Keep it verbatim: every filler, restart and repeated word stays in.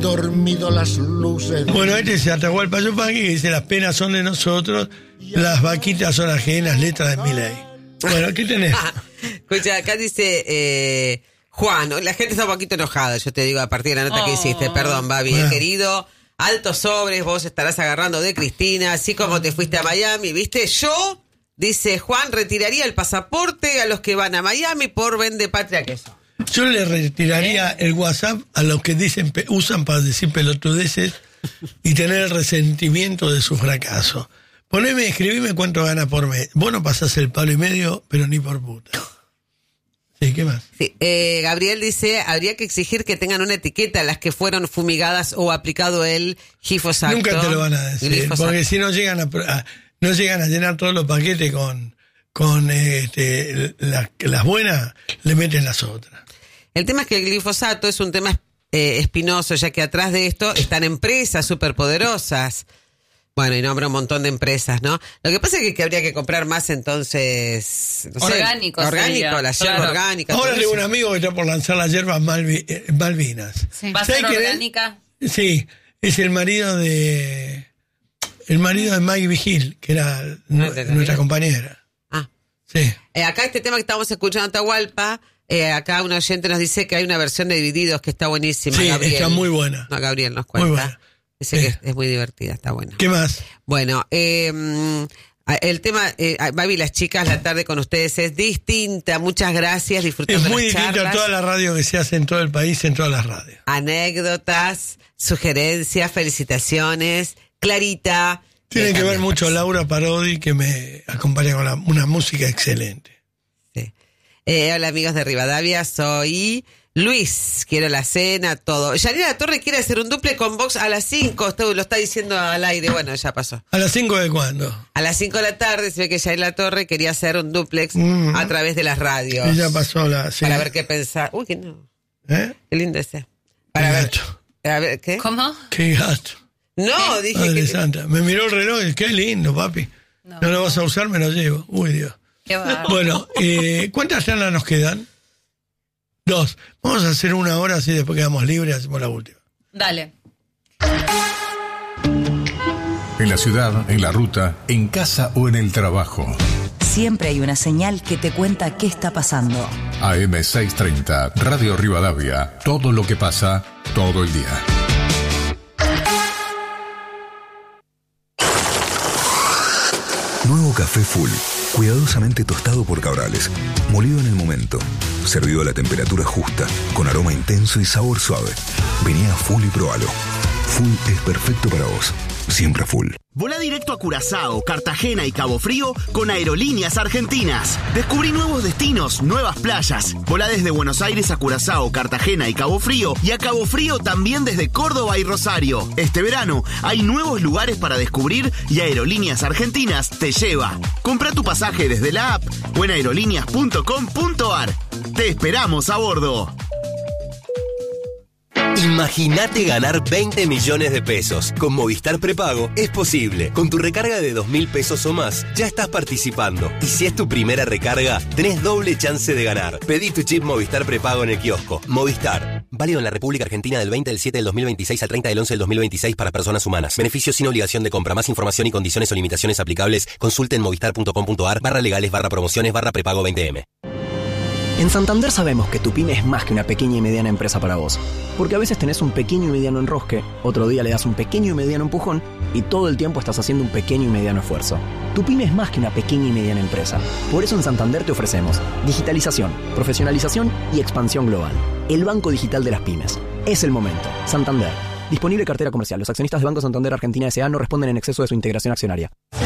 dormido las luces. Bueno, este es Atahualpa Yupanqui, que dice: las penas son de nosotros, las vaquitas son ajenas, letras de Milei. Bueno, ¿qué tenés? Escucha, acá dice eh, Juan, la gente está un poquito enojada, yo te digo, a partir de la nota oh. que hiciste. Perdón, Babi, bueno. querido, altos sobres, vos estarás agarrando de Cristina, así como te fuiste a Miami, ¿viste? Yo, dice Juan, retiraría el pasaporte a los que van a Miami por vende patria queso. Yo le retiraría ¿Eh? el WhatsApp a los que dicen usan para decir pelotudeces y tener el resentimiento de su fracaso. Poneme, escribime cuánto gana por mes. Vos no pasás el palo y medio, pero ni por puta. Sí, ¿qué más? Sí, eh, Gabriel dice, habría que exigir que tengan una etiqueta las que fueron fumigadas o aplicado el glifosato. Nunca te lo van a decir, glifosato. Porque si no llegan a, a no llegan a llenar todos los paquetes con con este, la, las buenas, le meten las otras. El tema es que el glifosato es un tema eh, espinoso, ya que atrás de esto están empresas superpoderosas. Bueno, y nombra un montón de empresas, ¿no? Lo que pasa es que, que habría que comprar más, entonces... No orgánico. Sé, orgánico, la hierba claro. orgánica. Ahora tengo un amigo que está por lanzar las hierbas Malvi, eh, Malvinas. Sí. ¿Va a ser orgánica? Es? Sí, es el marido de... El marido de Maggie Vigil, que era no, nuestra compañera. Ah. Sí. Eh, acá este tema que estamos escuchando en Atahualpa, eh, acá un oyente nos dice que hay una versión de Divididos que está buenísima. Sí, Gabriel. está muy buena. No, Gabriel nos cuenta. Muy buena. Dice sí. que es muy divertida, está buena. ¿Qué más? Bueno, eh, el tema, eh, Babi, las chicas, la tarde con ustedes es distinta. Muchas gracias, disfrutando Es muy las distinta charlas. a toda la radio que se hace en todo el país, en todas las radios. Anécdotas, sugerencias, felicitaciones. Clarita. Tiene que ver mucho Laura Parodi, que me acompaña con la, una música excelente. Sí. Eh, hola, amigos de Rivadavia, soy... Luis, quiero la cena, todo. Yanira Torre quiere hacer un duple con Vox a las cinco, esto lo está diciendo al aire, bueno, ya pasó. ¿A las cinco de cuándo? A las cinco de la tarde se ve que Yanira Torre quería hacer un duplex mm. a través de las radios. Y ya pasó la... Sí. Para ver qué pensar. Uy, que no. ¿Eh? Qué lindo ese. Para qué ver, gato. A ver, ¿qué? ¿Cómo? Qué gato. No, dije Madre que... Santa. Me miró el reloj y qué lindo, papi. No, no lo vas a usar, me lo llevo. Uy, Dios. Qué bárbaro. Bueno, eh, ¿cuántas charlas nos quedan? Dos. Vamos a hacer una hora, así después quedamos libres, hacemos la última. Dale. En la ciudad, en la ruta, en casa o en el trabajo. Siempre hay una señal que te cuenta qué está pasando. A M seiscientos treinta, Radio Rivadavia. Todo lo que pasa, todo el día. Nuevo café Full, cuidadosamente tostado por Cabrales, molido en el momento, servido a la temperatura justa, con aroma intenso y sabor suave. Vení a Full y probalo. Full es perfecto para vos, siempre Full. Volá directo a Curazao, Cartagena y Cabo Frío con Aerolíneas Argentinas. Descubrí nuevos destinos, nuevas playas. Volá desde Buenos Aires a Curazao, Cartagena y Cabo Frío, y a Cabo Frío también desde Córdoba y Rosario. Este verano hay nuevos lugares para descubrir y Aerolíneas Argentinas te lleva. Comprá tu pasaje desde la app o en aerolíneas punto com punto ar. Te esperamos a bordo. Imagínate ganar veinte millones de pesos. Con Movistar Prepago es posible. Con tu recarga de dos mil pesos o más, ya estás participando. Y si es tu primera recarga, tenés doble chance de ganar. Pedí tu chip Movistar Prepago en el kiosco. Movistar. Válido en la República Argentina del veinte del siete del dos mil veintiséis al treinta del once del dos mil veintiséis para personas humanas. Beneficio sin obligación de compra. Más información y condiciones o limitaciones aplicables. Consulte en movistar punto com punto ar barra legales barra promociones barra prepago veinte eme. En Santander sabemos que tu pyme es más que una pequeña y mediana empresa para vos. Porque a veces tenés un pequeño y mediano enrosque, otro día le das un pequeño y mediano empujón y todo el tiempo estás haciendo un pequeño y mediano esfuerzo. Tu pyme es más que una pequeña y mediana empresa. Por eso en Santander te ofrecemos digitalización, profesionalización y expansión global. El banco digital de las pymes. Es el momento. Santander. Disponible cartera comercial. Los accionistas de Banco Santander Argentina S A no responden en exceso de su integración accionaria.